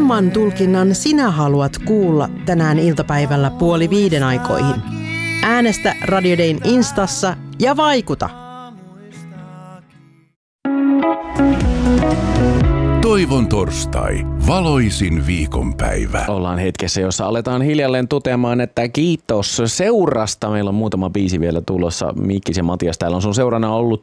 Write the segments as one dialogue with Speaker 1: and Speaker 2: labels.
Speaker 1: kumman tulkinnan sinä haluat kuulla tänään iltapäivällä 4:30 aikoihin? Äänestä Radio Dayn Instassa ja vaikuta!
Speaker 2: Toivon torstai, valoisin viikonpäivä.
Speaker 3: Ollaan hetkessä, jossa aletaan hiljalleen toteamaan, että kiitos seurasta. Meillä on muutama biisi vielä tulossa. Mikkis ja Matias täällä on sun seurana ollut.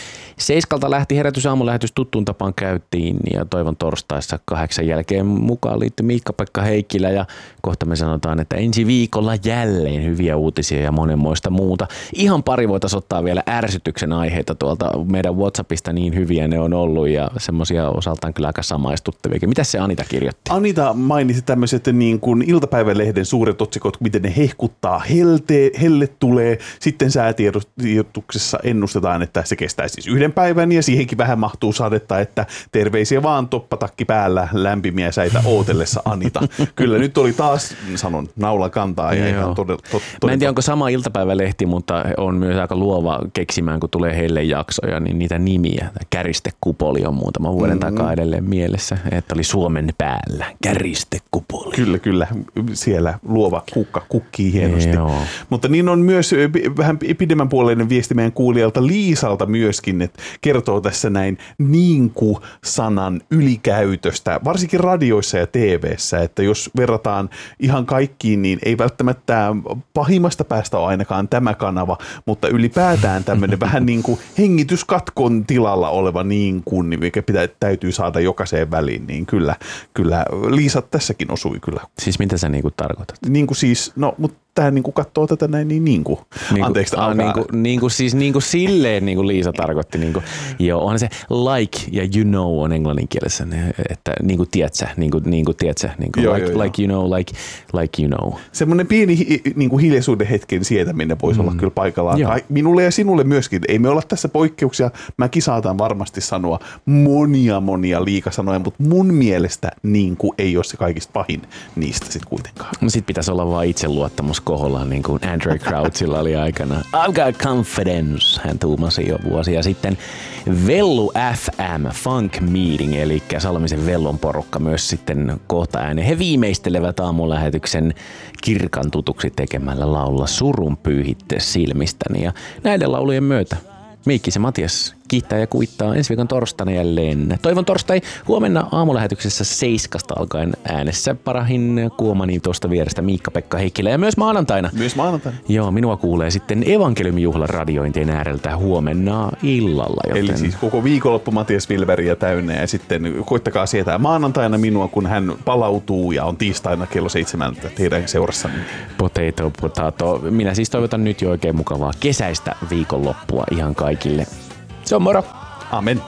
Speaker 3: 7 lähti aamulähetys tuttuun tapaan käytiin ja Toivon torstaissa 8 jälkeen mukaan liittyi Miikka-Pekka Heikkilä ja kohta me sanotaan, että ensi viikolla jälleen hyviä uutisia ja monenmoista muuta. Ihan pari voitaisiin ottaa vielä ärsytyksen aiheita tuolta meidän WhatsAppista, niin hyviä ne on ollut ja semmoisia osaltaan kyllä aika samaistuttavia. Mitäs se Anita kirjoitti?
Speaker 4: Anita mainitsi tämmöiset niin kuin iltapäivälehden suuret otsikot, miten ne hehkuttaa, helle tulee. Sitten säätiedotuksessa ennustetaan, että se kestää siis 1 päivän ja siihenkin vähän mahtuu sadetta, että terveisiä vaan toppatakki päällä lämpimiä säitä ootellessa Anita. Kyllä nyt oli taas, sanon, naula kantaa ja ihan todella.
Speaker 3: Mä en tiedä, onko sama iltapäivälehti, mutta on myös aika luova keksimään, kun tulee heille jaksoja, niin niitä nimiä. Käristekupoli on muutama vuoden takaa edelleen mielessä, että oli Suomen päällä. Käristekupoli.
Speaker 4: Kyllä. Siellä luova kukka kukkii hienosti. Joo. Mutta niin on myös vähän pidemmän puoleinen viesti meidän kuulijalta Liisalta myöskin, että kertoo tässä näin niinku-sanan ylikäytöstä, varsinkin radioissa ja TV:ssä, että jos verrataan ihan kaikkiin, niin ei välttämättä pahimmasta päästä ole ainakaan tämä kanava, mutta ylipäätään tämmöinen vähän niin kuin hengityskatkon tilalla oleva niin kuin, mikä täytyy saada jokaiseen väliin, niin kyllä Liisa tässäkin osui kyllä.
Speaker 3: Siis mitä sä niinku tarkoitat?
Speaker 4: Niinku siis, no mutta tähän niinku katsoo tätä näin niinku. Anteeksi,
Speaker 3: niinku silleen niinku Liisa tarkoitti niinku. Joo, on se like ja you know on englanninkielessä, että niinku tiedätkö, niinku like you know, like you know.
Speaker 4: Semmoinen pieni niinku hiljaisuuden hetken sietäminen voisi olla kyllä paikallaan. Minulle ja sinulle myöskin. Ei me olla tässä poikkeuksia. Mäkin saatan varmasti sanoa monia liikasanoja, mutta mun mielestä niinku ei ole se kaikista pahin niistä sitten kuitenkaan.
Speaker 3: No sit pitäisi olla vaan itseluottamus koholla, niin kuin Andre Crouchilla oli aikana. I've got confidence, hän tuumasi jo vuosia sitten. Vellu FM, Funk Meeting, eli Salmisen Vellon porukka myös sitten kohta ääneen. He viimeistelevät aamulähetyksen kirkan tutuksi tekemällä laulla Surun pyyhitte silmistäni. Ja näiden laulujen myötä Miikki ja Matias kiittää ja kuittaa ensi viikon torstaina jälleen. Toivon torstai huomenna aamulähetyksessä 7 alkaen äänessä Parahin Kuomani tuosta vierestä Miikka-Pekka Heikkilä ja myös maanantaina. Joo, minua kuulee sitten evankeliumijuhlan radiointien ääreltä huomenna illalla. Joten...
Speaker 4: Eli siis koko viikonloppu Matias Wilberiä täynnä ja sitten koittakaa sietää maanantaina minua, kun hän palautuu ja on tiistaina kello 7 teidän seurassanne.
Speaker 3: Potato. Minä siis toivotan nyt jo oikein mukavaa kesäistä viikonloppua ihan kaikille. Se on moro.
Speaker 4: Amen.